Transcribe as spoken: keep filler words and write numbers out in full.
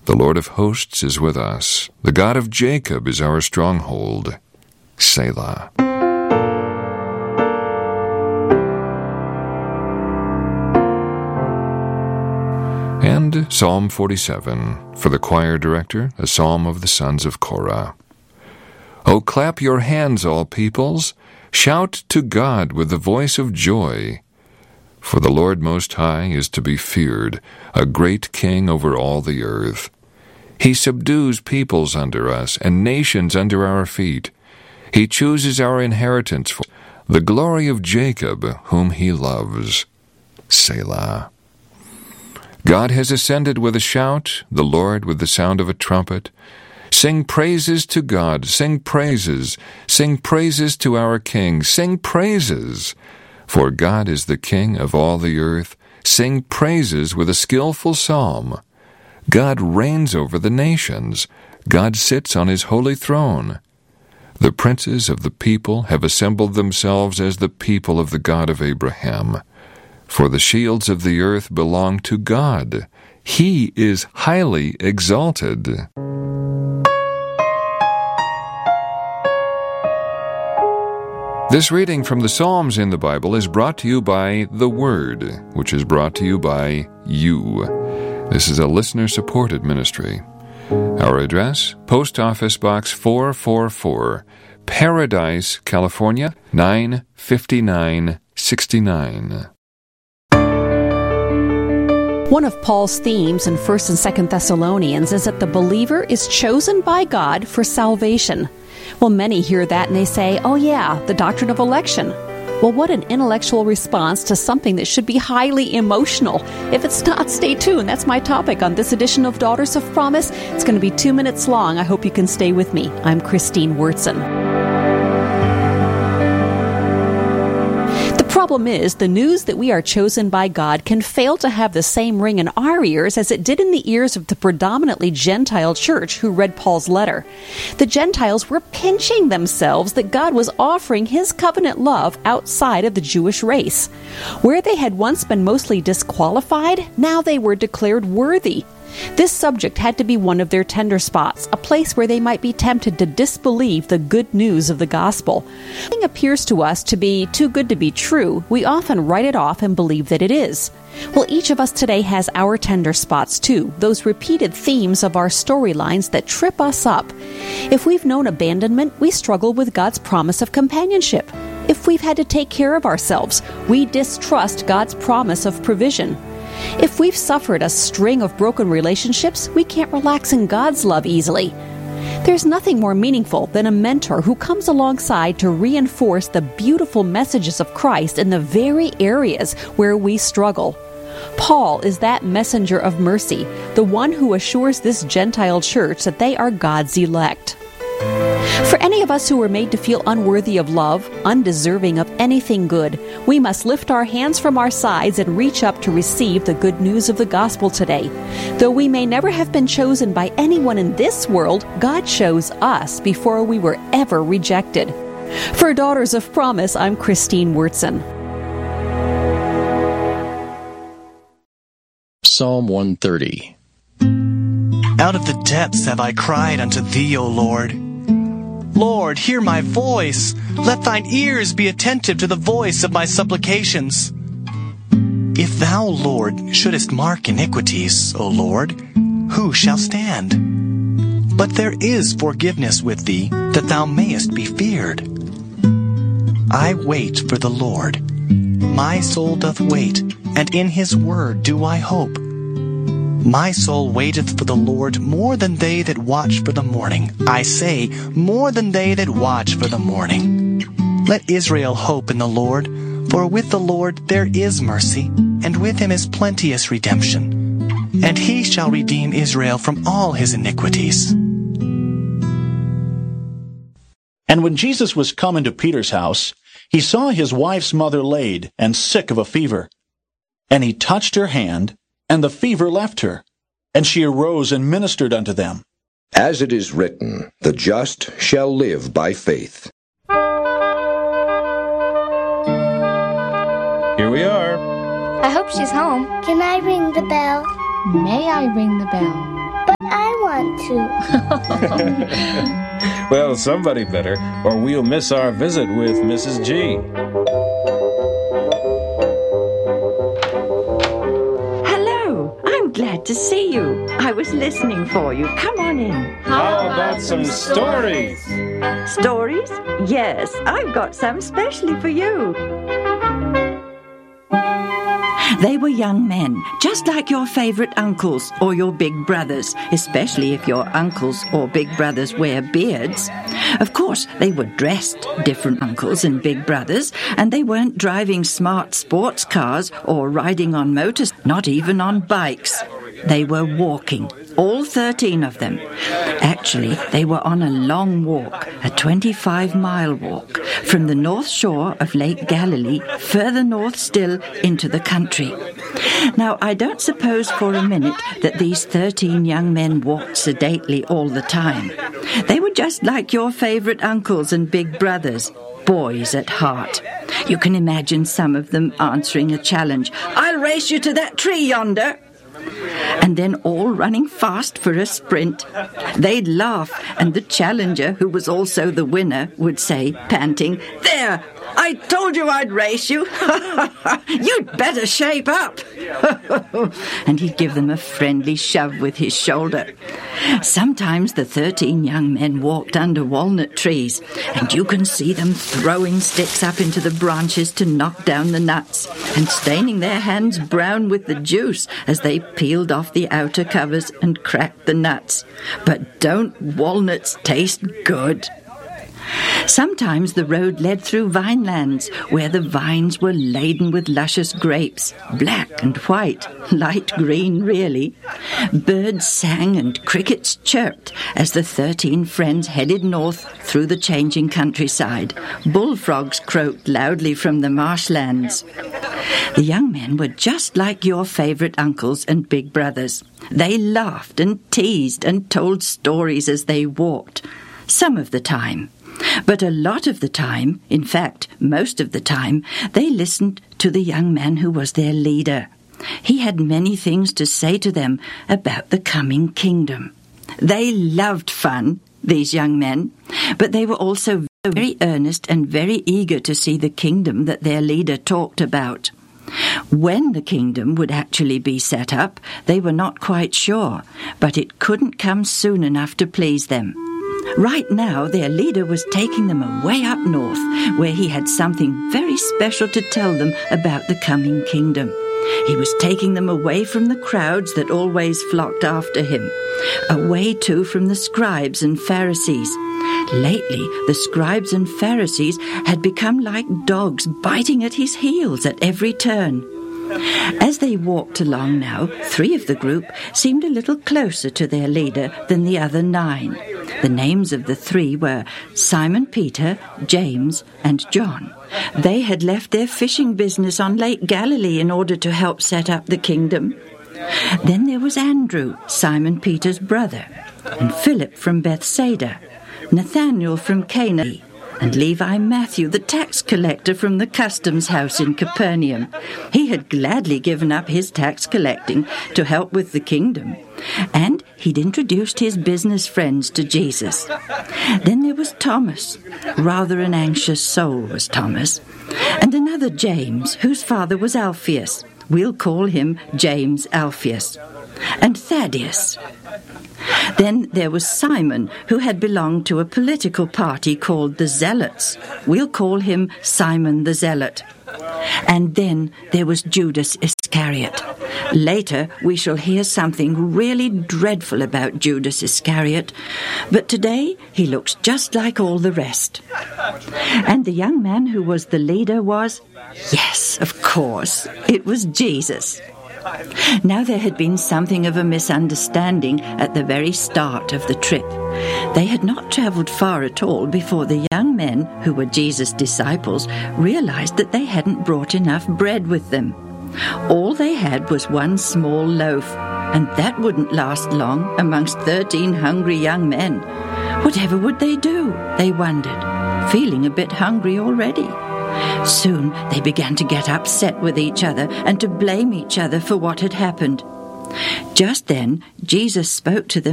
The Lord of hosts is with us. The God of Jacob is our stronghold. Selah. And Psalm forty-seven, for the choir director, a psalm of the sons of Korah. O clap your hands, all peoples, shout to God with the voice of joy. For the Lord Most High is to be feared, a great king over all the earth. He subdues peoples under us, and nations under our feet. He chooses our inheritance for the glory of Jacob, whom he loves. Selah. God has ascended with a shout, the Lord with the sound of a trumpet. Sing praises to God, sing praises, sing praises to our King, sing praises. For God is the King of all the earth. Sing praises with a skillful psalm. God reigns over the nations. God sits on his holy throne. The princes of the people have assembled themselves as the people of the God of Abraham. For the shields of the earth belong to God. He is highly exalted. This reading from the Psalms in the Bible is brought to you by The Word, which is brought to you by you. This is a listener-supported ministry. Our address, Post Office Box four four four, Paradise, California, nine fifty-nine sixty-nine. One of Paul's themes in First and Second Thessalonians is that the believer is chosen by God for salvation. Well, many hear that and they say, oh yeah, the doctrine of election. Well, what an intellectual response to something that should be highly emotional. If it's not, stay tuned. That's my topic on this edition of Daughters of Promise. It's going to be two minutes long. I hope you can stay with me. I'm Christine Wurtson. The problem is, the news that we are chosen by God can fail to have the same ring in our ears as it did in the ears of the predominantly Gentile church who read Paul's letter. The Gentiles were pinching themselves that God was offering his covenant love outside of the Jewish race. Where they had once been mostly disqualified, now they were declared worthy. This subject had to be one of their tender spots, a place where they might be tempted to disbelieve the good news of the gospel. When something appears to us to be too good to be true, we often write it off and believe that it is. Well, each of us today has our tender spots too, those repeated themes of our storylines that trip us up. If we've known abandonment, we struggle with God's promise of companionship. If we've had to take care of ourselves, we distrust God's promise of provision. If we've suffered a string of broken relationships, we can't relax in God's love easily. There's nothing more meaningful than a mentor who comes alongside to reinforce the beautiful messages of Christ in the very areas where we struggle. Paul is that messenger of mercy, the one who assures this Gentile church that they are God's elect. For any of us who were made to feel unworthy of love, undeserving of anything good, we must lift our hands from our sides and reach up to receive the good news of the gospel today. Though we may never have been chosen by anyone in this world, God chose us before we were ever rejected. For Daughters of Promise, I'm Christine Wurtson. Psalm one thirty. Out of the depths have I cried unto thee, O Lord. Lord, hear my voice. Let thine ears be attentive to the voice of my supplications. If thou, Lord, shouldest mark iniquities, O Lord, who shall stand? But there is forgiveness with thee, that thou mayest be feared. I wait for the Lord. My soul doth wait, and in his word do I hope. My soul waiteth for the Lord more than they that watch for the morning. I say, more than they that watch for the morning. Let Israel hope in the Lord, for with the Lord there is mercy, and with him is plenteous redemption. And he shall redeem Israel from all his iniquities. And when Jesus was come into Peter's house, he saw his wife's mother laid, and sick of a fever. And he touched her hand, and the fever left her, and she arose and ministered unto them. As it is written, the just shall live by faith. Here we are. I hope she's home. Can I ring the bell? May I ring the bell? But I too. Well, somebody better, or we'll miss our visit with Missus G. Hello, I'm glad to see you. I was listening for you. Come on in. How about some stories? Stories? Yes, I've got some specially for you. They were young men, just like your favorite uncles or your big brothers, especially if your uncles or big brothers wear beards. Of course, they were dressed different uncles and big brothers, and they weren't driving smart sports cars or riding on motors, not even on bikes. They were walking, all thirteen of them. Actually, they were on a long walk, a twenty-five mile walk, from the north shore of Lake Galilee, further north still into the country. Now, I don't suppose for a minute that these thirteen young men walked sedately all the time. They were just like your favorite uncles and big brothers, boys at heart. You can imagine some of them answering a challenge. "I'll race you to that tree yonder." And then all running fast for a sprint. They'd laugh, and the challenger, who was also the winner, would say, panting, "There, I told you I'd race you. You'd better shape up." And he'd give them a friendly shove with his shoulder. Sometimes the thirteen young men walked under walnut trees, and you can see them throwing sticks up into the branches to knock down the nuts, and staining their hands brown with the juice as they peeled off the outer covers and cracked the nuts. But don't walnuts taste good? Sometimes the road led through vinelands, where the vines were laden with luscious grapes, black and white, light green really. Birds sang and crickets chirped as the thirteen friends headed north through the changing countryside. Bullfrogs croaked loudly from the marshlands. The young men were just like your favorite uncles and big brothers. They laughed and teased and told stories as they walked, some of the time. But a lot of the time, in fact, most of the time, they listened to the young man who was their leader. He had many things to say to them about the coming kingdom. They loved fun, these young men, but they were also very earnest and very eager to see the kingdom that their leader talked about. When the kingdom would actually be set up, they were not quite sure, but it couldn't come soon enough to please them. Right now, their leader was taking them away up north, where he had something very special to tell them about the coming kingdom. He was taking them away from the crowds that always flocked after him, away too from the scribes and Pharisees. Lately, the scribes and Pharisees had become like dogs biting at his heels at every turn. As they walked along now, three of the group seemed a little closer to their leader than the other nine. The names of the three were Simon Peter, James, and John. They had left their fishing business on Lake Galilee in order to help set up the kingdom. Then there was Andrew, Simon Peter's brother, and Philip from Bethsaida, Nathanael from Cana, and Levi Matthew, the tax collector from the customs house in Capernaum. He had gladly given up his tax collecting to help with the kingdom, and he'd introduced his business friends to Jesus. Then there was Thomas. Rather an anxious soul was Thomas. And another James, whose father was Alphaeus. We'll call him James Alphaeus. And Thaddeus. Then there was Simon, who had belonged to a political party called the Zealots. We'll call him Simon the Zealot. And then there was Judas Iscariot. Later we shall hear something really dreadful about Judas Iscariot, but today he looks just like all the rest. And the young man who was the leader was, yes, of course, it was Jesus. Now there had been something of a misunderstanding at the very start of the trip. They had not travelled far at all before the young men, who were Jesus' disciples, realized that they hadn't brought enough bread with them. All they had was one small loaf, and that wouldn't last long amongst thirteen hungry young men. Whatever would they do, they wondered, feeling a bit hungry already. Soon they began to get upset with each other and to blame each other for what had happened. Just then Jesus spoke to them